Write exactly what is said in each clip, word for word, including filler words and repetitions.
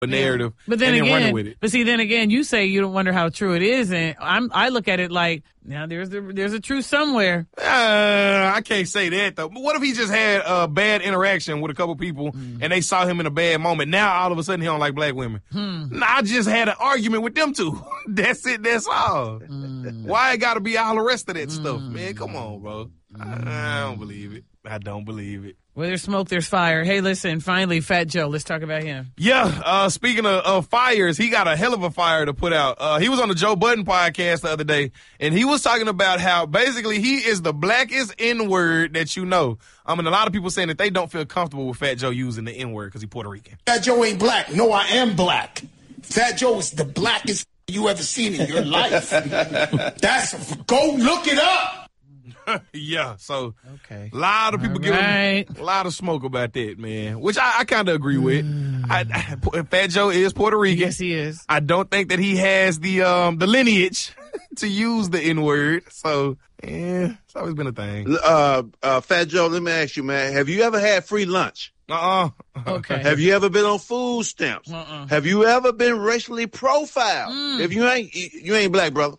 narrative but then and then again, running with it. But see, then again, you say you don't wonder how true it is, and I'm, I look at it like, now there's a, there's a truth somewhere. Uh, I can't say that, though. But what if he just had a bad interaction with a couple people mm. and they saw him in a bad moment? Now, all of a sudden, he don't like black women. Hmm. Nah, I just had an argument with them two. That's it. That's all. Mm. Why it got to be all the rest of that mm. stuff, man? Come on, bro. Mm. I don't believe it. I don't believe it. Where there's smoke, there's fire. Hey, listen, finally, Fat Joe. Let's talk about him. Yeah, uh, speaking of, of fires, he got a hell of a fire to put out. Uh, he was on the Joe Budden podcast the other day, and he was talking about how basically he is the blackest N-word that you know. I mean, a lot of people saying that they don't feel comfortable with Fat Joe using the N-word because he's Puerto Rican. Fat Joe ain't black. No, I am black. Fat Joe is the blackest you ever seen in your life. That's, go look it up. Yeah, so okay. a lot of people All give right. him a lot of smoke about that, man, which I, I kind of agree with. Mm. I, I, Fat Joe is Puerto Rican. Yes, he is. I don't think that he has the um, the lineage to use the N-word, so yeah, it's always been a thing. Uh, uh, Fat Joe, let me ask you, man, have you ever had free lunch? Uh-uh. Okay. Have you ever been on food stamps? Uh-uh. Have you ever been racially profiled? Mm. If you ain't, you ain't black, brother.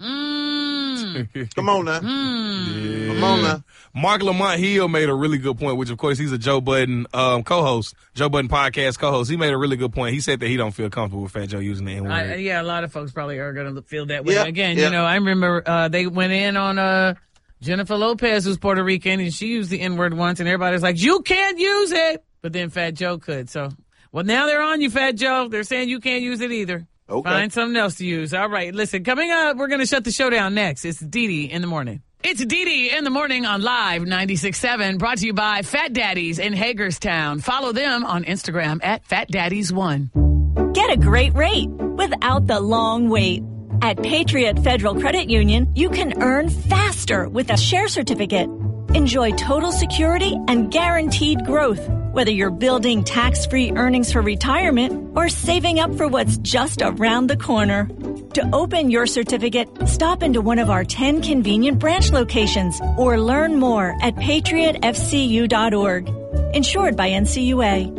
Mm. Come on now. Mm. Yeah. Come on now. Mark Lamont Hill made a really good point, which of course he's a Joe Budden um, co-host, Joe Budden podcast co-host. He made a really good point. He said that he don't feel comfortable with Fat Joe using the N-word. I, yeah, a lot of folks probably are going to feel that way. Yeah, Again, yeah. you know, I remember uh, they went in on uh, Jennifer Lopez, who's Puerto Rican, and she used the N-word once, and everybody's like, you can't use it. But then Fat Joe could. So, well, now they're on you, Fat Joe. They're saying you can't use it either. Okay. Find something else to use. All right, listen, coming up, we're going to shut the show down next. It's Dee Dee in the morning. It's Dee Dee in the morning on Live ninety-six point seven, brought to you by Fat Daddies in Hagerstown. Follow them on Instagram at Fat Daddies one. Get a great rate without the long wait. At Patriot Federal Credit Union, you can earn faster with a share certificate. Enjoy total security and guaranteed growth, whether you're building tax-free earnings for retirement or saving up for what's just around the corner. To open your certificate, stop into one of our ten convenient branch locations or learn more at patriot f c u dot org. Insured by N C U A.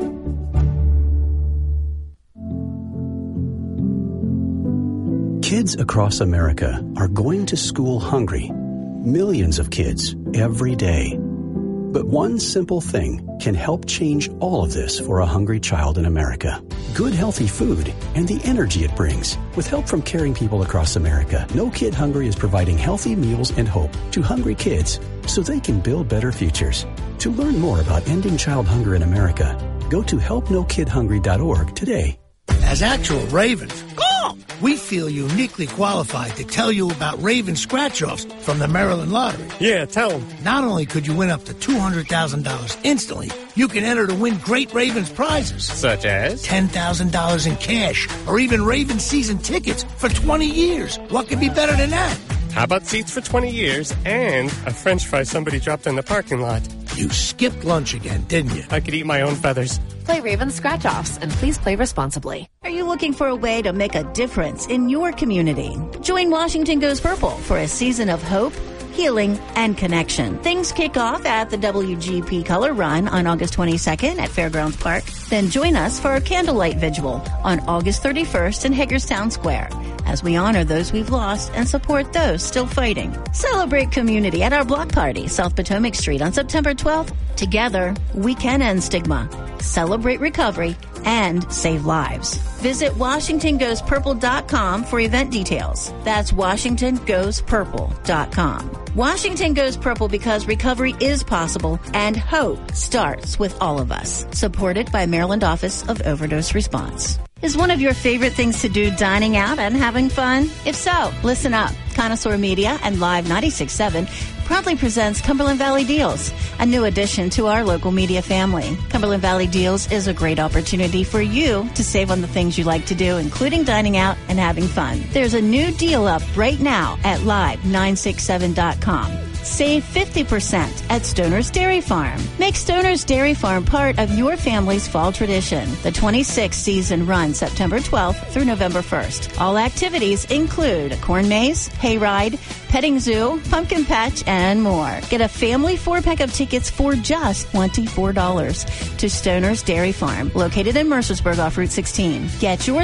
Kids across America are going to school hungry. Millions of kids every day. But one simple thing can help change all of this for a hungry child in America. Good, healthy food and the energy it brings. With help from caring people across America, No Kid Hungry is providing healthy meals and hope to hungry kids so they can build better futures. To learn more about ending child hunger in America, go to help no kid hungry dot org today. As actual Ravens, we feel uniquely qualified to tell you about Raven scratch-offs from the Maryland Lottery. Yeah, tell them. Not only could you win up to two hundred thousand dollars instantly, you can enter to win great Ravens prizes. Such as? ten thousand dollars in cash, or even Ravens season tickets for twenty years. What could be better than that? How about seats for twenty years and a french fry somebody dropped in the parking lot? You skipped lunch again, didn't you? I could eat my own feathers. Play Raven Scratch-Offs, and please play responsibly. Are you looking for a way to make a difference in your community? Join Washington Goes Purple for a season of hope, healing, and connection. Things kick off at the W G P Color Run on August twenty-second at Fairgrounds Park. Then join us for a candlelight vigil on August thirty-first in Hagerstown Square, as we honor those we've lost and support those still fighting. Celebrate community at our block party, South Potomac Street, on September twelfth. Together, we can end stigma, celebrate recovery, and save lives. Visit Washington Goes Purple dot com for event details. That's Washington Goes Purple dot com. Washington Goes Purple because recovery is possible and hope starts with all of us. Supported by Maryland Office of Overdose Response. Is one of your favorite things to do dining out and having fun? If so, listen up. Connoisseur Media and Live ninety-six point seven proudly presents Cumberland Valley Deals, a new addition to our local media family. Cumberland Valley Deals is a great opportunity for you to save on the things you like to do, including dining out and having fun. There's a new deal up right now at live nine six seven dot com. Save fifty percent at Stoner's Dairy Farm. Make Stoner's Dairy Farm part of your family's fall tradition. The twenty-sixth season runs September twelfth through November first. All activities include corn maze, hayride, petting zoo, pumpkin patch, and more. Get a family four-pack of tickets for just twenty-four dollars to Stoner's Dairy Farm, located in Mercersburg off Route sixteen. Get your